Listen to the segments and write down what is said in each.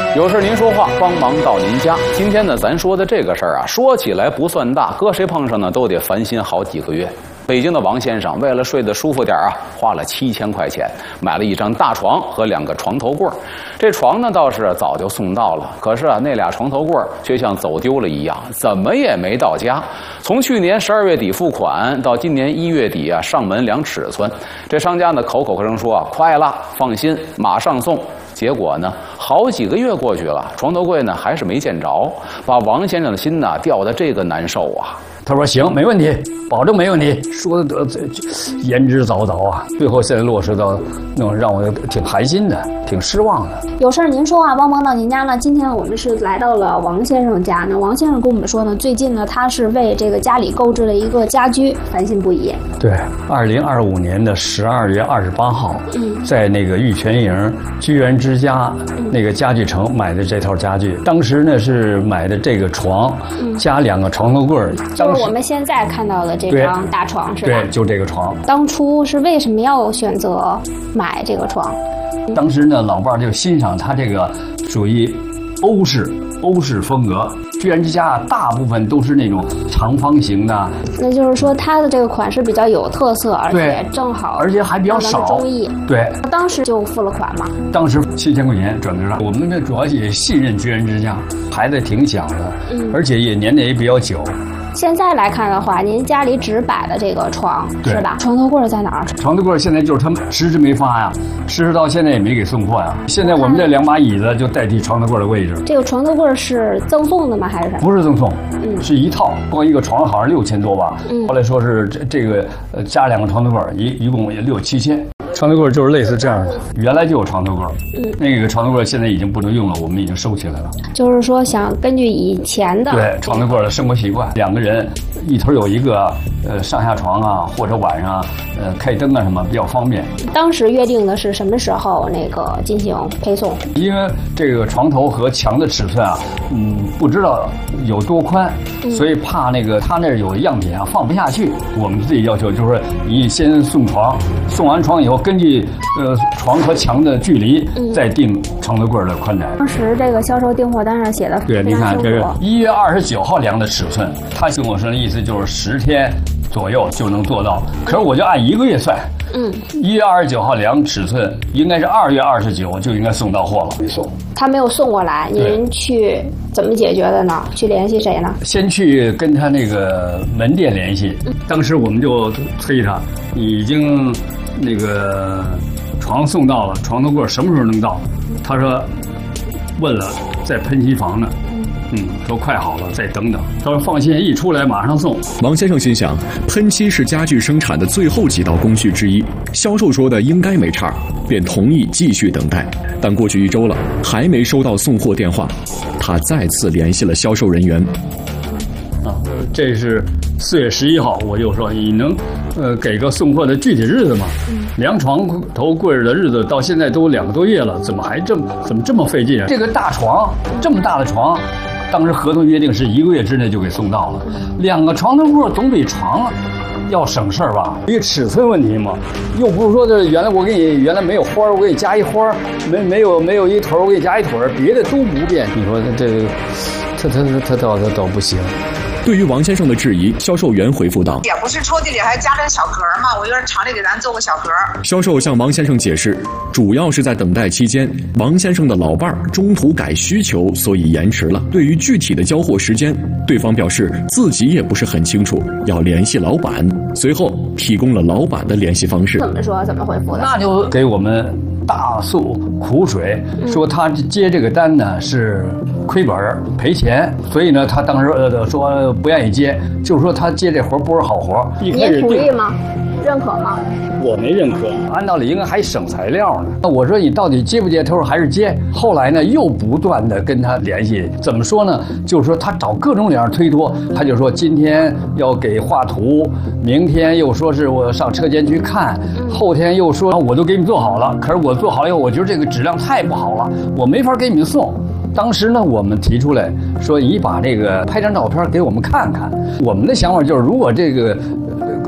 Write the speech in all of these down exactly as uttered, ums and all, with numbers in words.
有事您说话，帮忙到您家。今天呢，咱说的这个事儿啊，说起来不算大，搁谁碰上呢，都得烦心好几个月。北京的王先生为了睡得舒服点啊，花了七千块钱买了一张大床和两个床头柜。这床呢倒是早就送到了，可是啊，那俩床头柜却像走丢了一样，怎么也没到家。从去年十二月底付款到今年一月底啊上门量尺寸，这商家呢口口声声说啊快了，放心，马上送。结果呢，好几个月过去了，床头柜呢还是没见着，把王先生的心呐吊得这个难受啊。 他说行，没问题，保证没问题。说的这言之凿凿啊，最后现在落实到那种让我挺寒心的，挺失望的。 有事您说话，帮忙到您家呢。今天我们是来到了王先生家呢。王先生跟我们说呢，最近呢他是为这个家里购置了一个家居，烦心不已。 对，二零二五年的十二月二十八号，嗯，在那个玉泉营居园之家、嗯、那个家具城买的这套家具。当时呢是买的这个床，嗯、加两个床头柜。 就是我们现在看到的这张大床是吧？ 对，就这个床。当初是为什么要选择买这个床？ 当时呢，老伴儿就欣赏它这个属于欧式欧式风格。居园之家大部分都是那种长方形的， 那就是说它的这个款式比较有特色，而且正好， 而且还比较少， 中意。 对， 当时就付了款嘛。 当时七千块钱转折了。我们这主要也信任居园之家，孩子挺小的，嗯，而且也年代也比较久。 现在来看的话，您家里只摆了这个床是吧？床头柜在哪儿？ 床头柜现在就是他们迟迟没发呀，迟迟到现在也没给送货呀。现在我们这两把椅子就代替床头柜的位置。 这个床头柜是赠送的吗？还是不是赠送？嗯，是一套，光一个床好像六千多吧。嗯，后来说是这这个呃加两个床头柜，一一共也六七千。床头柜就是类似这样的，原来就有床头柜，嗯，那个床头柜现在已经不能用了，我们已经收起来了。 就是说，想根据以前的对床头柜的生活习惯，两个人一头有一个呃上下床啊，或者晚上呃开灯啊什么比较方便。 当时约定的是什么时候那个进行配送？ 因为这个床头和墙的尺寸啊，嗯，不知道有多宽，嗯、所以怕那个他那儿有样品啊放不下去，我们自己要求就是说，你先送床，送完床以后。根据呃床和墙的距离，嗯、再定床头柜的宽窄。 当时这个销售订货单上写的， 对，你看这是一月二十九号量的尺寸，他跟我说的意思就是十天左右就能做到。可是我就按一个月算，嗯，一月二十九号量尺寸，应该是二月二十九就应该送到货了。没送， 他没有送过来，您去怎么解决的呢？去联系谁呢？ 先去跟他那个门店联系，嗯、当时我们就催他，已经。那个床送到了，床头柜什么时候能到？他说问了，在喷漆房呢。嗯，说快好了，再等等。他说放心，一出来马上送。 王先生心想，喷漆是家具生产的最后几道工序之一，销售说的应该没差，便同意继续等待。但过去一周了，还没收到送货电话，他再次联系了销售人员。 啊，这是四月十一号，我就说你能，呃，给个送货的具体日子吗？嗯、量床头柜的日子到现在都两个多月了，怎么还这么怎么这么费劲啊？这个大床，这么大的床，当时合同约定是一个月之内就给送到了，两个床头柜总比床要省事儿吧？一个尺寸问题嘛，又不是说这原来我给你原来没有花儿，我给你加一花儿，没没有没有一腿儿，我给你加一腿儿，别的都不变。你说这个，他他他他倒他倒不行。 对于王先生的质疑，销售员回复道：“ 也不是抽屉里还加点小格嘛，我有点厂里给咱做个小格。” 销售向王先生解释，主要是在等待期间，王先生的老伴儿中途改需求，所以延迟了。对于具体的交货时间，对方表示自己也不是很清楚，要联系老板。随后提供了老板的联系方式。 怎么说？怎么回复的？ 那就给我们大诉苦水，说他接这个单呢是亏本赔钱，所以呢他当时呃说不愿意接，就是说他接这活不是好活。 您同意吗？认可吗？ 我没认可，按道理应该还省材料呢。那我说你到底接不接？他说还是接。后来呢又不断的跟他联系，怎么说呢？就是说他找各种理由推脱，他就说今天要给画图，明天又说是我上车间去看，后天又说我都给你做好了，可是我做好了以后，我觉得这个质量太不好了，我没法给你们送。当时呢，我们提出来说，你把这个拍张照片给我们看看。我们的想法就是，如果这个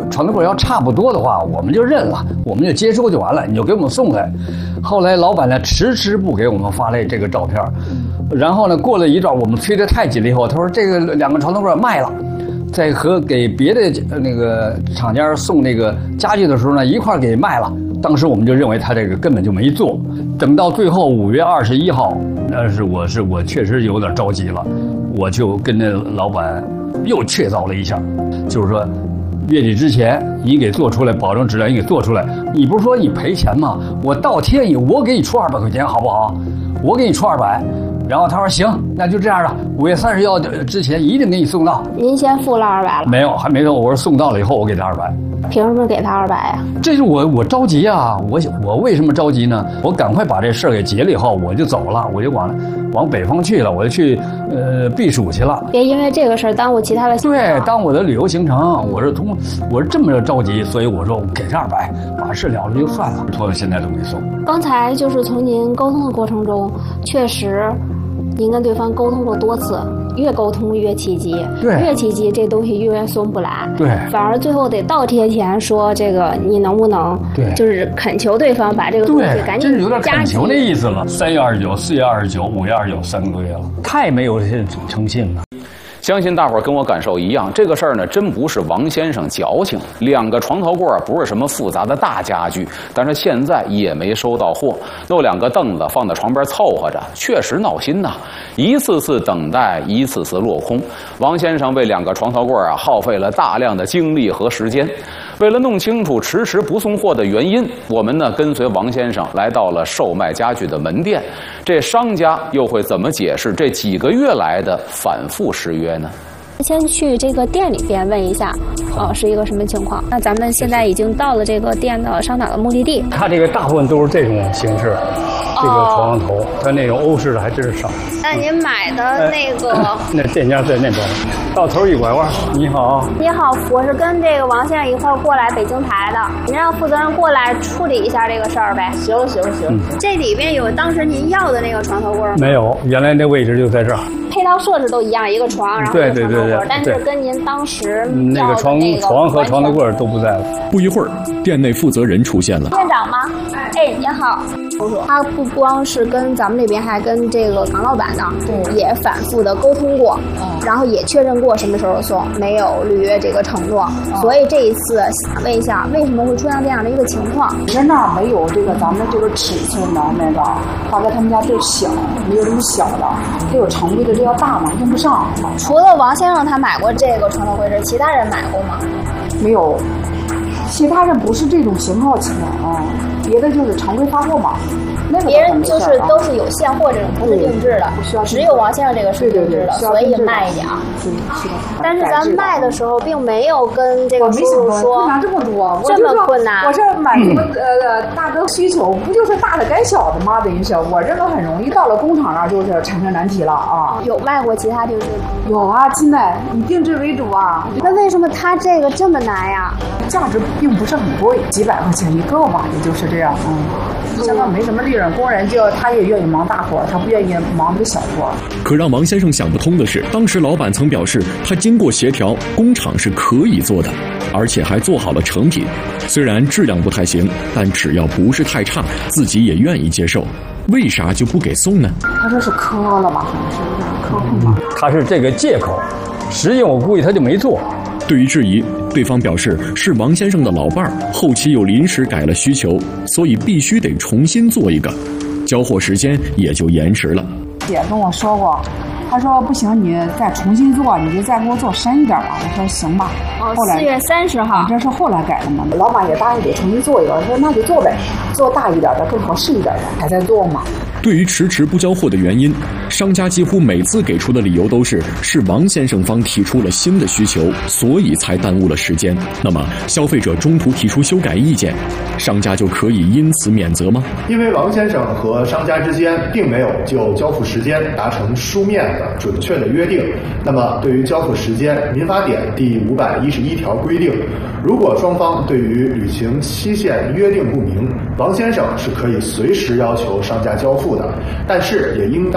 传统柜要差不多的话，我们就认了，我们就接收就完了，你就给我们送来。后来老板呢迟迟不给我们发来这个照片，然后呢过了一段我们催得太紧了以后，他说这个两个传统柜卖了。在和给别的那个厂家送那个家具的时候呢，一块给卖了。当时我们就认为他这个根本就没做。等到最后五月二十一号，那是我是我确实有点着急了，我就跟那老板又确凿了一下，就是说月底之前你给做出来，保证质量你给做出来。你不是说你赔钱吗？我倒贴你，我给你出二百块钱好不好？我给你出二百。然后他说行，那就这样了。五月三十号之前一定给你送到。 您先付了二百了？ 没有，还没有。我说送到了以后，我给他二百。 凭什么给他二百呀？ 这是我我着急啊！我我为什么着急呢？我赶快把这事儿给结了以后，我就走了，我就往往北方去了，我就去呃避暑去了。 别因为这个事儿耽误其他的行程。 对，耽误我的旅游行程。我是通，我是这么着急，所以我说我给他二百，把事了了就算了。拖到现在都没送。 刚才就是从您沟通的过程中，确实。您跟对方沟通过多次，越沟通越起急，越起急这东西越送不来， 对， 反而最后得倒贴钱说这个你能不能，对，就是恳求对方把这个东西赶紧加急， 真是有点恳求那意思了。三月二十九、四月二十九、五月二十九，三个多月了，太没有诚信了。 相信大伙儿跟我感受一样，这个事儿呢，真不是王先生矫情。两个床头柜不是什么复杂的大家具，但是现在也没收到货，弄两个凳子放在床边凑合着，确实闹心呐。一次次等待，一次次落空。王先生为两个床头柜啊，耗费了大量的精力和时间。为了弄清楚迟迟不送货的原因，我们呢跟随王先生来到了售卖家具的门店。这商家又会怎么解释这几个月来的反复失约呢？ 先去这个店里边问一下，呃，是一个什么情况？那咱们现在已经到了这个店的商场的目的地。 它这个大部分都是这种形式，这个床头，哦、它那种欧式的还真是少。 那您买的那个？呃、 那店家在那边，到头一拐弯。你好， 你好，我是跟这个王先生一块过来北京台的，您让负责人过来处理一下这个事儿呗。 行行行、嗯， 这里边有当时您要的那个床头柜吗？ 没有，原来那位置就在这儿。 配套设置都一样，一个床，然后对对对对， 但是跟您当时那个床床和床头柜都不在了。 不一会儿，店内负责人出现了。 店长吗？哎，您好。他不光是跟咱们这边，还跟这个港老板呢，也反复的沟通过，然后也确认过什么时候送，没有履约这个承诺。所以这一次想问一下，为什么会出现这样的一个情况？ 人那儿没有这个咱们这个尺寸的那个，大概他们家都小，没有这么小的，都有常规的这要大嘛，用不上。 除了王先生他买过这个床头柜，其他人买过吗？ 没有，其他人不是这种型号起的啊，别的就是常规发货嘛。那个、 别人就是都是有现货这种，不是定制的， 不需要。 只有王先生这个是定制的，所以卖一点。 对，是的。 但是咱卖的时候并没有跟这个叔叔说困难这么多， 这么困难。 我是满足呃大哥需求，不就是大的改小的吗？等于是我这个很容易到了工厂那就是产生难题了啊。 有卖过其他定制吗？ 有啊，现在以定制为主啊。 那为什么他这个这么难呀？ 价值并不是很贵，几百块钱一个吧，也就是这样，嗯，相当没什么利润。工人就他也愿意忙大活，他不愿意忙这个小活。 可让王先生想不通的是，当时老板曾表示，他经过协调，工厂是可以做的，而且还做好了成品。虽然质量不太行，但只要不是太差，自己也愿意接受。为啥就不给送呢？ 他这是磕了吧？可能是有点磕碰吧。 他是这个借口，实际我估计他就没做。 对于质疑，对方表示是王先生的老伴儿后期又临时改了需求，所以必须得重新做一个，交货时间也就延迟了。 也跟我说过，他说不行，你再重新做，你就再给我做深一点吧。我说行吧。 哦，四月三十号， 这是后来改的嘛？老板也答应得重新做一个，说那就做呗，做大一点的，更合适一点的，还在做嘛。 对于迟迟不交货的原因，商家几乎每次给出的理由都是是王先生方提出了新的需求，所以才耽误了时间。那么消费者中途提出修改意见，商家就可以因此免责吗？ 因为王先生和商家之间并没有就交付时间达成书面的准确的约定，那么对于交付时间，民法典第五百一十一条规定，如果双方对于履行期限约定不明，王先生是可以随时要求商家交付的，但是也应当给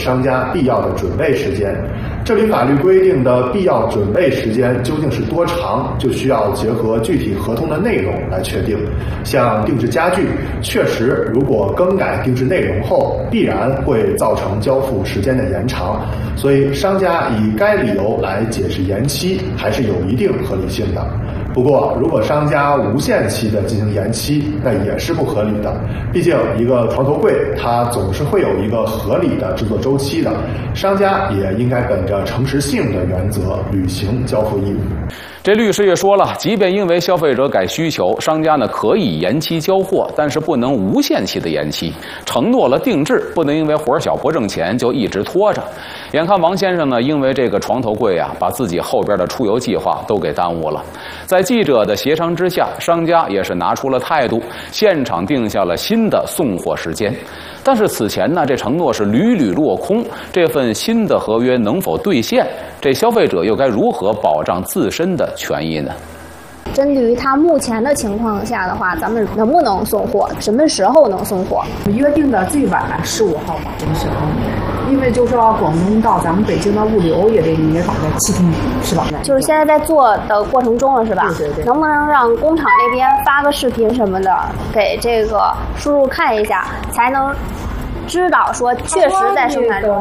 商家必要的准备时间。这里法律规定的必要准备时间究竟是多长，就需要结合具体合同的内容来确定。像定制家具，确实如果更改定制内容后，必然会造成交付时间的延长，所以商家以该理由来解释延期，还是有一定合理性的。不过，如果商家无限期的进行延期，那也是不合理的。毕竟，一个床头柜它总是会有一个合理的制作周期的，商家也应该本着诚实性的原则履行交付义务。 这律师也说了，即便因为消费者改需求，商家呢可以延期交货，但是不能无限期的延期。承诺了定制，不能因为活小不挣钱就一直拖着。眼看王先生呢，因为这个床头柜啊，把自己后边的出游计划都给耽误了。在记者的协商之下，商家也是拿出了态度，现场定下了新的送货时间。但是此前呢，这承诺是屡屡落空，这份新的合约能否兑现？这消费者又该如何保障自身的权益呢？ 针对于他目前的情况下的话，咱们能不能送货？什么时候能送货？ 约定的最晚十五号吧，这个时候，因为就说广东到咱们北京的物流也得也搞个七天，是吧？ 就是现在在做的过程中了，是吧？ 对对对。 能不能让工厂那边发个视频什么的，给这个叔叔看一下，才能知道说确实在生产中。